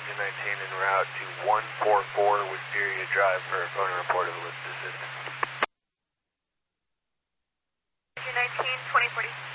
Engine 19 en route to 144 Wisteria Drive for a phone report of lift assistance. Engine 19, 2040.